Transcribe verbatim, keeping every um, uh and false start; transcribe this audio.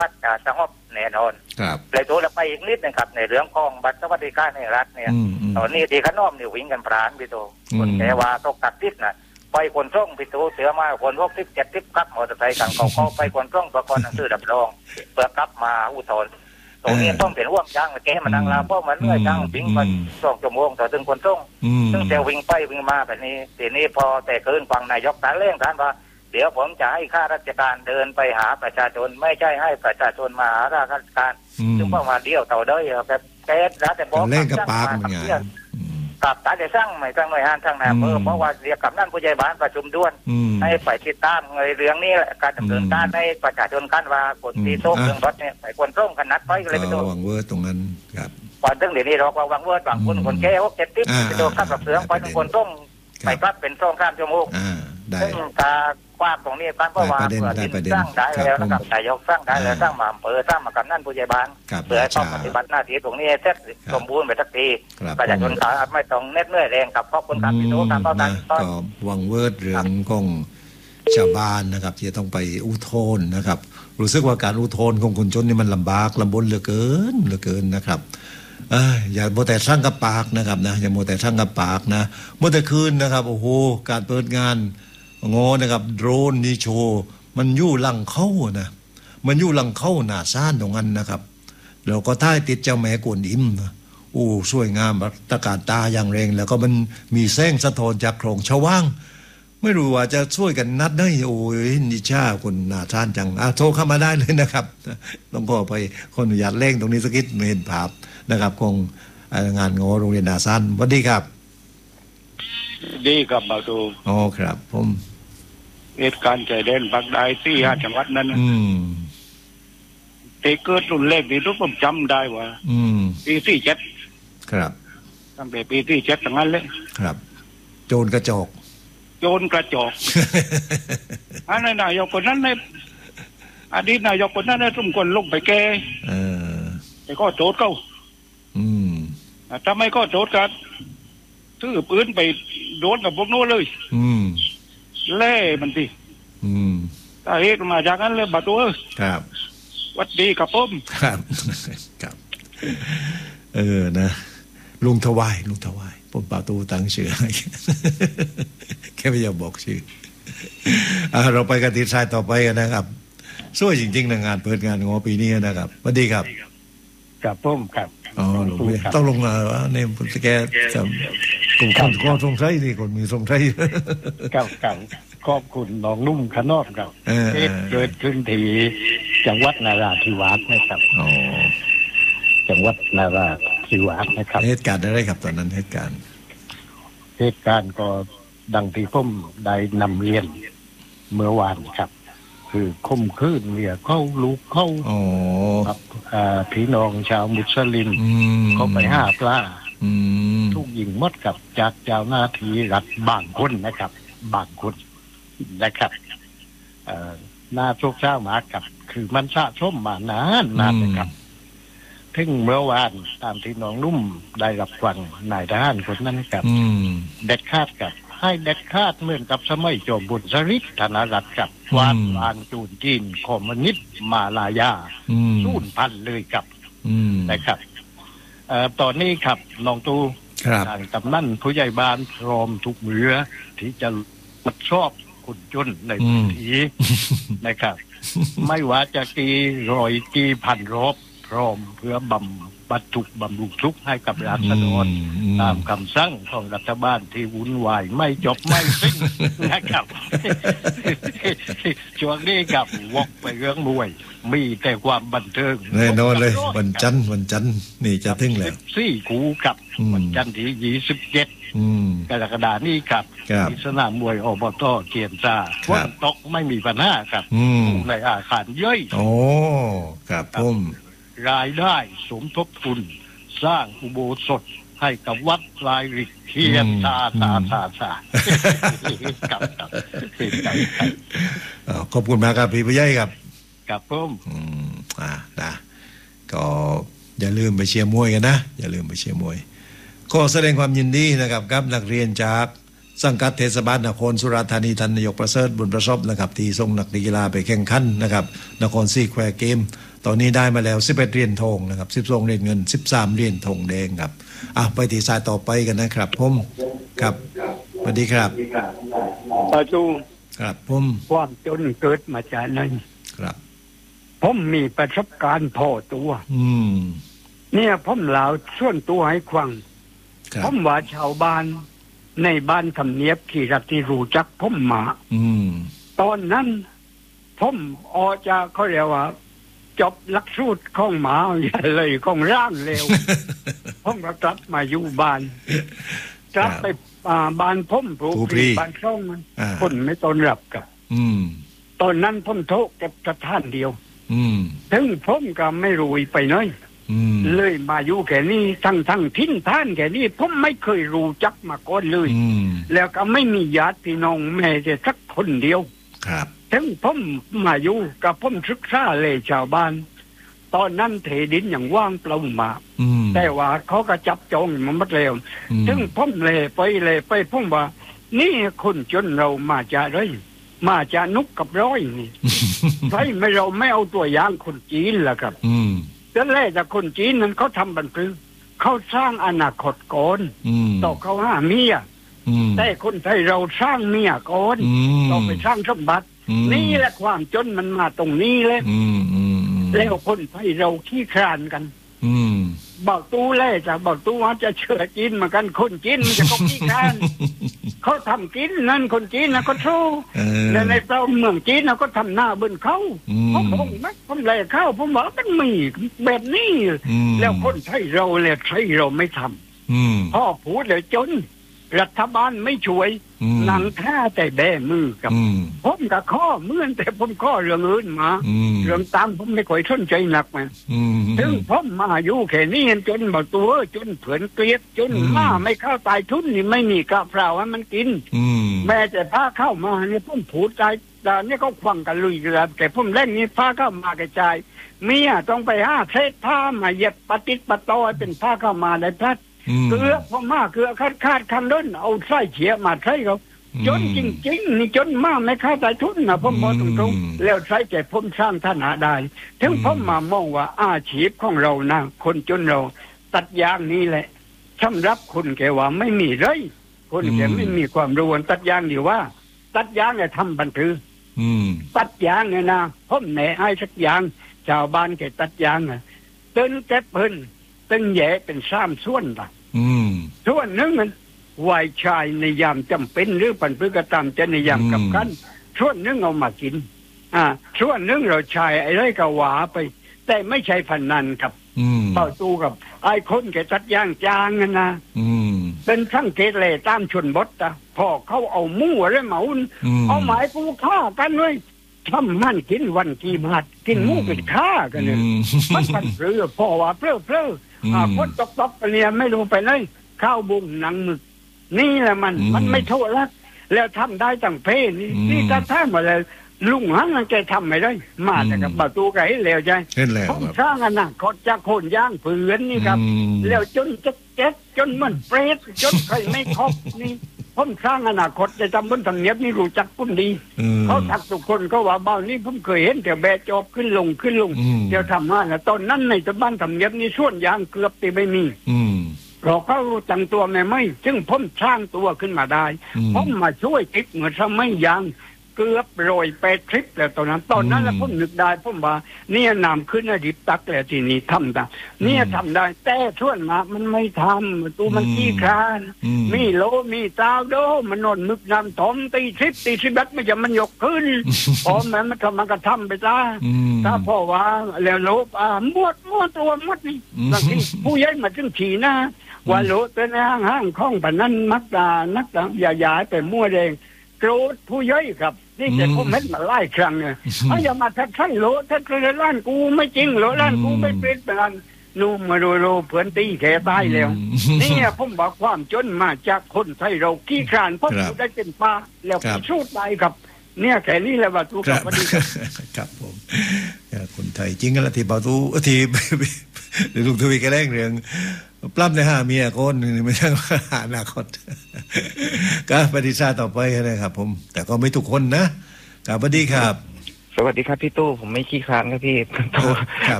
พัฒนาสงบแน่นอนเลยตัวเราไปอีกนิดนึงครับในเรื่องของบัตรสวัสดิการในรัฐเนี่ยตอนนี้ที่ขนมนี่วิ่งกันพรานพี่โตคนแก่ว่าตกตัดติดนะไปคนส่งพี่โตเสือมาคนพวกทิพย์เจ็ดทิพย์กับมอเตอร์ไซค์กันเขาเขาไปคนส่งประกอบหนังสือดับรองเพื่อกลับมาอุทธรณ์ตรงนี้ต้องเป็นร่วมจ้างแกมันนั่งลาเพราะมันเมื่อยจ้างวิ่งมาสองชั่วโมงต่อถึงคนส่งซึ่งแต่วิ่งไปวิ่งมาแบบนี้ทีนี้พอแต่คืนฟังนายกตาเล่งท่านว่าเดี๋ยวผมจะให้ข้าราชการเดินไปหาประชาชนไม่ใช่ให้ประชาชนมาหาราชการซึ่งเมื่อมาเดียวเต่าได้แบบแก๊สแล้วแต่บอกเล่นกับปากมันไงกับตาจะสร้างใหม่ตั้งหน่วยงานทางนาเมื่อเพราะว่าเรียกกับนั่นผู้ใหญ่บ้านประชุมด่วนให้ไปติดตามเรื่องนี้การดำเนินการให้ประชาชนกันว่าคนที่โต๊ะเรื่องรถเนี่ยไปคนส่งกันนัดไปเลยไปโต๊ะวังเวอร์ตรงนั้นครับก่อนถึงเดี๋ยวนี้เราก็วังเวอร์บางคนคนแก่หกเจ็ดติ๊บไปโต๊ะข้ามกับเสือไปถึงคนส่งไปกลับเป็นส่งข้ามชั่วโมงซึ่งการความตรงนี้การเพราะว่าเพื่อที่สร้างได้แล้วนะครับนายกสร้างได้แล้วสร้างมาอำเภอสร้างมากับนั่นผู้ใหญ่บ้านเพื่อต้องปฏิบัติหน้าที่ตรงนี้เสร็จสมบูรณ์ไปสักทีประชาชนขาไม่ต้องเน็ดเหนื่อยแรงกับขอบคุณครับพี่โตตามต่อการก็วังเวิร์ดเรื่องของชาวบ้านนะครับที่ต้องไปอุทธรณ์นะครับรู้สึกว่าการอุทธรณ์ของคนจนนี่มันลำบากลำบนเหลือเกินเหลือเกินนะครับอย่าโมแต่สร้างกับปากนะครับนะอย่าโมแต่สร้างกับปากนะเมื่อแต่คืนนะครับโอ้โหการเปิดงานงอนะครับโดรนนี่โชว์มันยู่หลังเข้านะมันยู่หลังเข้าหน้าซ่านตรงนั้นนะครับแล้วก็ท้ายติดเจ้าแม่กวนอิมนะโอ้สวยงามตะการตาอย่างแรงแล้วก็มันมีแสงสะท้อนจากโครงชว่างไม่รู้ว่าจะช่วยกันนัดได้โอ้ยนิชาคนหน้าซ่านจังอ่ะโทรเข้ามาได้เลยนะครับต้องขอไปขออนุญาตเร่งตรงนี้สักนิดไม่เห็นภาพนะครับคงงานงอโรงเรียนหน้าซ่านสวัสดีครับดีครับมาดูอ๋อครับผมเหตุการณ์ใจเด่นภาคใต้ที่ห้าจังหวัดนั้นเตเกิดรุ่นเล็กนี่ทุกผมจำได้ว่าปีที่เจ็ดครับตั้งแต่ปีที่เจ็ดตั้งนั้นเลยครับโจรกระจกโจรกระจกอันนั้นนายกคนนั้นในอดีตนายกคนนั้นในทุ่มคนลงไปแกแต่ก็โจรเขาทำไมก็โจรกันซื้อปืนไปโดนกับพวกโน้นเลยเล่มันสิถ้าเหตุมาจากนั้นเลยบาตัวครับวัดดีกับผมครับครับเออนะลุงทวายลุงทวายผมบาตูตั้งชื่อแค่ไม่อยากบอกชื่อเราไปกันที่ชายต่อไปกันนะครับสวยจริงๆนะงานเปิดงานงอปีนี้นะครับสวัสดีครับกับผมครับอ๋อลงต้องลงมาเนี่ยผมแกกลุ่มคนก็ทรงไส้นี่คนมีทรงไส้กับกับขอบคุณน้องนุ่มขนอดครับเกิดขึ้นที่จังหวัดนาราธิวาสนะครับอ๋อจังหวัดนาราธิวาสนะครับเหตุการณ์อะไรครับตอนนั้นเหตุการณ์เหตุการณ์ก็ดังที่ผมได้นำเรียนเมื่อวานครับคือข่มขืนเมียเข้าลูกเข้าครับพี่น้องชาวมุสลิมเขาไปห้าปลาทุกยิงมดกับจากเจ้าหน้าที่รัฐบางคนนะครับบางคนนะครับหน้าโชคเช้ามากับคือมันสะสมมานานนานนะครับถึงเมื่อวานตามที่น้องนุ่มได้รับฟังนายทหารคนนั้นกับเด็ดขาดกับให้เด็ดขาดเหมือนกับสมัยโจมบุญสริศธนรัตน์กับวานวานจูนจีนคอมมิวนิสต์มาลายาสูญพันธุ์เลยกับนะครับตอนนี้ครับน้องตูทางกำนันผู้ใหญ่บ้านพร้อมทุกเมื่อที่จะรับชอบคนจนในพื้นที่นะครับไม่ว่าจะกี่ร้อยกี่พันรอบพร้อมเพื่อบำบัดทุกบำรุงทุกให้กับราษฎรตามคำสั่งของรัฐบาลที่วุ่นวายไม่จบไม่สิ้นนะครับช่วงนี้กับวกไปเรื่องมวยมีแต่ความบันเทิงแน่นอนเลยวันจันทร์วันจันทร์นี่จะถึงแล้วสี่คูกับวันจันทร์ที่ยี่สิบเจ็ดกรกฎาคมนี้ครับที่สนามมวยอบต.เกียรติซาฝนตกไม่มีปัญหาครับในอาคารย่อยโอ้ครับผมรายได้สมทบทุนสร้างอุโบสถให้กับวัดลายริกเทียนตาตาตาตากับกับขอบคุณมากครับพี่ผู้ใหญ่ครับกับผมอ่านะก็อย่าลืมไปเชียร์มวยกันนะอย่าลืมไปเชียร์มวยขอแสดงความยินดีนะครับกับนักเรียนจากสังกัดเทศบาลนครสุราษฎร์ธานีท่านนายกประเสริฐบุญประสบนะครับที่ส่งนักกีฬาไปแข่งขันนะครับนครซีแควร์เกมตอนนี้ได้มาแล้วสิบเอ็ดเหรียญทองนะครับสิบสองเหรียญเงินสิบสามเหรียญทองแดงครับอ่ะไปที่สายต่อไปกันนะครับผมครับสวัสดีครับประจูครับผมความจนเกิดมาจากไหนครับผมมีประสบการณ์พอตัวอืมเนี่ยผมเล่าส่วนตัวให้ฟังผมว่าชาวบ้านในบ้านคำเนียบที่รัฐที่รู้จักผมมาอืมตอนนั้นผมออกจากเขาเรียกว่าจบหลักสูตรของหมาอย่าเลยของร่างเร็ว ผมก็กลับมาอยู่บ้านกลับไปบ้านผมปลูกปลีบ้านช่องมันคนไม่ต้อนรับกับตอนนั้นผมโทษกับกระท่านเดียวถึงผมก็ไม่รู้ไปน้อยเลยมาอยู่แค่นี้ทั้งทั้งทิ้นท่านแค่นี้ผมไม่เคยรู้จักมาก่อนเลยแล้วก็ไม่มีญาติพี่น้องแม้แต่สักคนเดียวครับถึงผมมาอยู่กับผมศึกษาเลยชาวบ้านตอนนั้นเทดินอย่างว่างเปล่ามาแต่ว่าเขาก็จับจองมันหมดแล้วถึงผมเลยไปเลยไปผมว่านี่คนจนเรามาจากไรมาจากนุกกับร้อยนี่ใช่ไม่เราไม่เอาตัวอย่างคนจีนล่ะครับแล้วแรกจากคนจีนนั้นเขาทำบันทึกเขาสร้างอนาคตก่อนต่อเขาหาเมียแต่คนไทยเราสร้างเมียก่อนต่อไปสร้างสมบัตินี่แหละความจนมันมาตรงนี้เลยแล้วคนไทยเราขี้คร้านกันบอกตู้แล่จะบอกตู้ว่าจะเชื่อจีนเหมือนกันคนจีนมันจะก็ขี้คร้านเขาทำกินนั่นคนจีนนะก็สู้แต่ในเราเมืองจีนนะก็ทำหน้าเบิ้ลเขาผมผมไม่ผมแล่เข้าผมบอกมันมีแบบนี้แล้วคนไทยเราเนี่ยไทยเราไม่ทำพ่อพูดเลยจนรัฐบาลไม่ช่วยหนังท่าแต่แบมือกับผมกับข้อเมื่อแต่ผมข้อเรื่องอื่นมาเรื่องตามผมไม่ค่อยสนใจหนักมาถึงผมมาอยู่แค่นี้จนบอกตัวจนเผือนเกลียดจนมาไม่เข้าตายทุนนี่ไม่มีกะเพราให้มันกินแม้แต่พาเข้ามาเนี่ยผมผูดใจแต่เนี่ยก็ฟังกันลุยกันแต่ผมเล่นนี่พาเข้ามากระจายเมียต้องไปห้าเทศผ้ามาเย็บปฏิปต่อเป็นผ้าเข้ามาได้พัดเกลือพอมากเกลือคาดคาดคันด้นเอาไส้เฉียมาใช้เขาจนจริงๆนี่จนมากไม่ค่าใจทุนนะผมบอกตรงๆแล้วใช้แก่ผมสร้างฐานะได้ถึงผมมามองว่าอาชีพของเรานะคนจนเราตัดยางนี่แหละสำหรับคนแกว่าไม่มีเลยคนแกไม่มีความรู้ตัดยางดีว่าตัดยางเนี่ยทำบันทึกตัดยางเนี่ยนะผมแหน่ให้สักยางชาวบ้านแกตัดยางอ่ะตึ้งแก๊บเพิ่นตึงแย่เป็นสามส่วนละส่วนหนึ่งมันวายชายในยามจำเป็นหรือปันพืกตามจะในยามกับกันส่วนหนึ่งเอามากินอ่าส่วนหนึ่งเราชายไอ้ไรก็หวาไปแต่ไม่ใช่พันนันครับเป่าตูกับไอ้คนแกจัดย่างจางกันนะเป็นทั้งเกตเลตามชนบดอ่ะพอเขาเอามู่อะไรเหมาเอาหมายกูฆ่ากันเลยทำมันกินวันกี่บาทกินมู่เป็นฆ่ากันเลยมันพันเรือพอว่าเปลื้อเปลื้ออ่าคนตกตกเนี่ยไม่รู้ไปเลยข้าวบุ้งหนังหมึกนี่แหละมันมันไม่โทษละแล้วทำได้ตั้งเพศนี่นี่ถ้าท่านมาเลยลุงหันมันแกทำไม่ได้มาแต่กับประตูไก่แล้วใช่ผมสร้างอนาคตจากคนย่างเผือนนี่ครับแล้วจนจะเจ็ดจนมันเปรตจนใครไม่ครบนี่ผมสร้างอนาคตจะทำบนทำเนียบนี่รู้จักปุ่นดีเขาทักทุกคนก็ว่าบ้านนี้ผมเคยเห็นแต่แบจอบขึ้นลงขึ้นลงเดี๋ยวทำงานแล้วตอนนั้นในบ้านทำเนียบนี่ส่วนยางเกือบตีไม่มีเราเขาตั้งตัวไม่ไม่ซึ่งผมสร้างตัวขึ้นมาได้ผมมาช่วยติดเหมือนทำไม่ยางเกือบโรยไปทริปแล้วตอนนั้นตอนนั้นแล้วผมนึกได้ผมว่าเนี่ยนำขึ้นอดิบตักแล้วทีนี้ทำได้เนี่ยทำได้แต่ช่วนมามันไม่ทำตัวมันขี้คร้านมีโลมีตาวโดมันนอนมึกน้ำถมตีทริปตีทริปไม่จะมันยกขึ้นพอแม่มันทำมันก็ทำไปจ้าถ้าพ่อว่าแล้วโลอ่ามวดมวดตัวมวดนี่บางทีผู้ใหญ่มาจึงฉีนะว่าโลตัวในห้างห้างคล้องปนนั้นมักตานักตาอย่าย้ายไปมั่วเองโกรธผู้ย่อยครับนี่แต่ผมเห็นมาไล่ครั้งเนี่ยเขาอย่ามาทักท่านโลทักท่านล้านกูไม่จริงโลล้านกูไม่เป็นเป็นอันนู่มาโดโลเพื่อนตีแขตายแล้วนี่ผมบอกความจนมาจากคนไทยเราขี้คร้านเพราะอยู่ได้เป็นป้าแล้วพิสูจน์ได้ครับเนี่ยแค่นี้แหละว่าทุกข์ครับครับผมคนไทยจริงกันละที่บาตูที่หรือลุงทวีแกแรงเรื่องปล้ำในห้าเมียคนไม่ใช่อนาคตก็ปฏิชาต่อไปนะครับผมแต่ก็ไม่ทุกคนนะกับสวัสดีครับสวัสดีครับพี่ตู้ผมไม่ขี้คร้านครับพี่